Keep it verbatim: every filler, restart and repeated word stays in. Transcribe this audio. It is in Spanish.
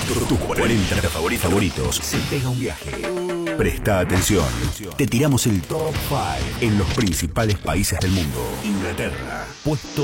Tus cuarenta favoritos, favoritos. Se pega un viaje. Presta atención. Te tiramos el top cinco en los principales países del mundo. Inglaterra, puesto